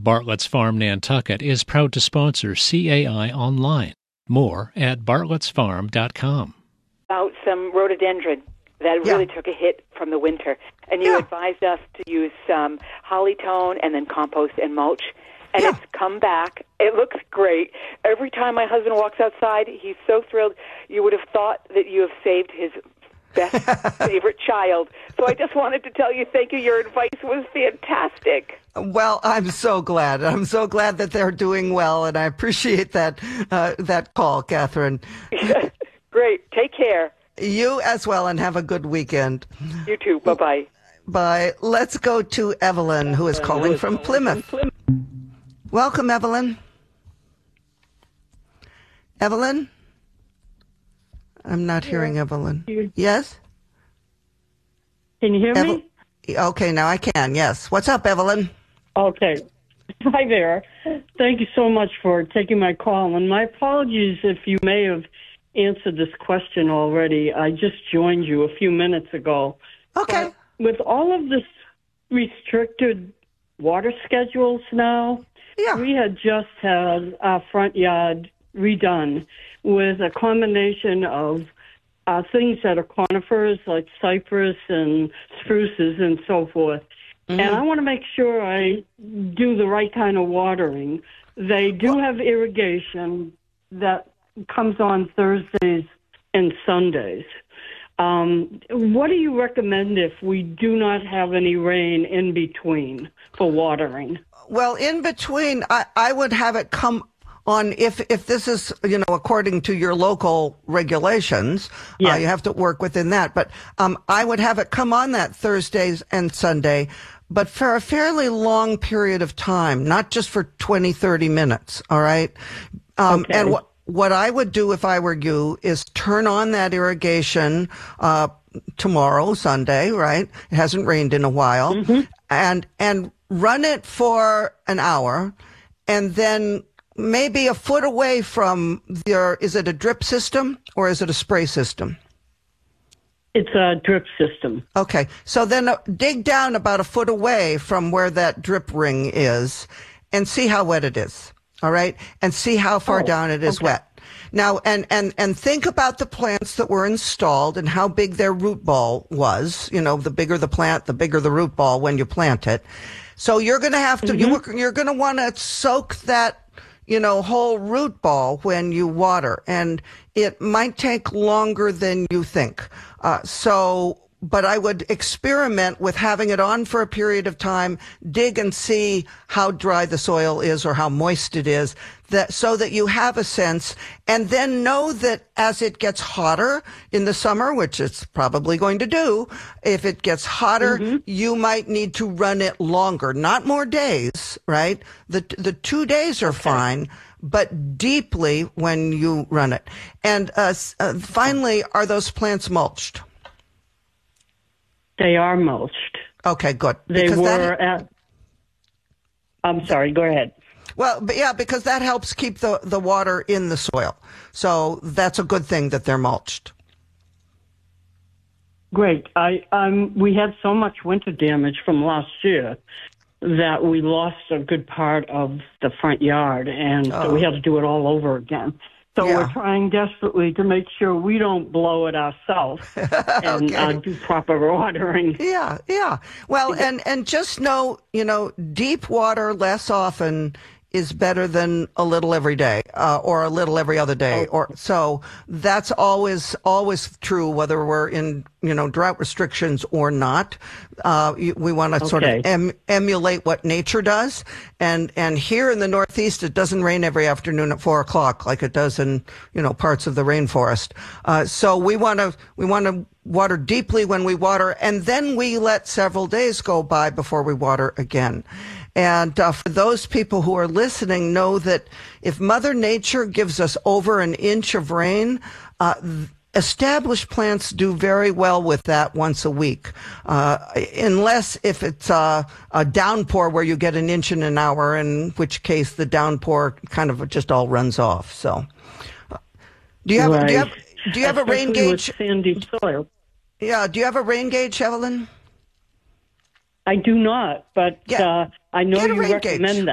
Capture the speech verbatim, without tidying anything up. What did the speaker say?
Bartlett's Farm Nantucket is proud to sponsor C A I Online. More at bartletts farm dot com. About some rhododendron that Yeah. really took a hit from the winter. And you Yeah. advised us to use some holly-tone and then compost and mulch. And Yeah. it's come back. It looks great. Every time my husband walks outside, he's so thrilled. You would have thought that you have saved his best favorite child. So I just wanted to tell you thank you. Your advice was fantastic. Well, I'm so glad. I'm so glad that they're doing well, and I appreciate that uh, that call, Catherine. Great. Take care. You as well, and have a good weekend. You too. Bye-bye. Bye. Let's go to Evelyn, who is calling from Plymouth. Welcome, Evelyn. Evelyn? I'm not hearing Evelyn. Yes? Can you hear Evel- me? Okay, now I can, yes. What's up, Evelyn? Okay. Hi there. Thank you so much for taking my call. And my apologies if you may have answered this question already. I just joined you a few minutes ago. Okay. But with all of this restricted water schedules now, Yeah. we had just had our front yard redone with a combination of uh, things that are conifers like cypress and spruces and so forth. Mm-hmm. And I want to make sure I do the right kind of watering. They do have irrigation that comes on Thursdays and Sundays. Um, what do you recommend if we do not have any rain in between for watering? Well, in between, I, I would have it come on if if this is, you know, according to your local regulations, Yeah. uh, you have to work within that. But um, I would have it come on that Thursdays and Sunday, but for a fairly long period of time, not just for twenty, thirty minutes, all right? Um, Okay. And what what I would do if I were you is turn on that irrigation uh, tomorrow, Sunday, right? It hasn't rained in a while. Mm-hmm. And and run it for an hour, and then maybe a foot away from your, is it a drip system or is it a spray system? It's a drip system. Okay. So then uh, dig down about a foot away from where that drip ring is and see how wet it is. All right. And see how far Oh, down it is okay. wet. Now, and, and, and think about the plants that were installed and how big their root ball was. You know, the bigger the plant, the bigger the root ball when you plant it. So you're going to have to, you, you're going to want to soak that, you know, whole root ball when you water, and it might take longer than you think. Uh, so, but I would experiment with having it on for a period of time, dig and see how dry the soil is or how moist it is, that so that you have a sense, and then know that as it gets hotter in the summer, which it's probably going to do, if it gets hotter, Mm-hmm. you might need to run it longer, not more days, right? The the two days are fine, but deeply when you run it. And uh, s- uh, finally, are those plants mulched? They are mulched. Okay, good. They Because were that- at... I'm sorry, go ahead. Well, but yeah, because that helps keep the, the water in the soil. So that's a good thing that they're mulched. Great. I um we had so much winter damage from last year that we lost a good part of the front yard, and so we had to do it all over again. So Yeah. we're trying desperately to make sure we don't blow it ourselves and Okay. uh, do proper watering. Yeah, yeah. Well, and, and just know, you know, deep water less often is better than a little every day, uh, or a little every other day. Or so that's always, always true, whether we're in, you know, drought restrictions or not. Uh, you- we want to sort of Okay. em- emulate what nature does. And, and here in the Northeast, it doesn't rain every afternoon at four o'clock like it does in, you know, parts of the rainforest. Uh, so we want to, we want to water deeply when we water, and then we let several days go by before we water again. And uh, for those people who are listening, know that if Mother Nature gives us over an inch of rain, uh, established plants do very well with that once a week, uh, unless if it's uh, a downpour where you get an inch in an hour, in which case the downpour kind of just all runs off. So, uh, do you have Right. do you have do you have a rain Especially with gauge? sandy soil. Yeah, do you have a rain gauge, Evelyn? I do not, but Yeah. uh, I know Get a you rain gauge. recommend